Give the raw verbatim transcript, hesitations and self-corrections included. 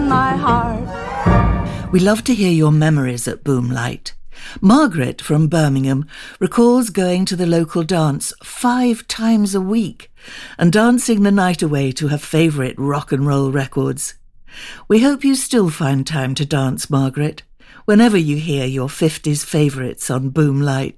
my heart. We love to hear your memories at Boomlight. Margaret from Birmingham recalls going to the local dance five times a week and dancing the night away to her favourite rock and roll records. We hope you still find time to dance, Margaret, whenever you hear your fifties favourites on Boomlight.